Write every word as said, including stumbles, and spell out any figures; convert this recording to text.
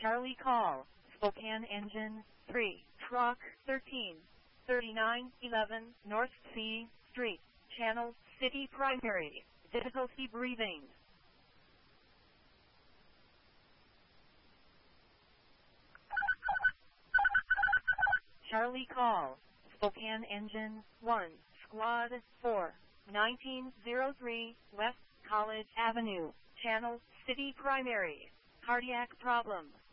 Charlie call, Spokane engine three, truck thirteen thirty-nine eleven North C Street, channel city primary, difficulty breathing. Charlie call, Spokane engine one, squad four, nineteen oh three West College Avenue, channel city primary, cardiac problem.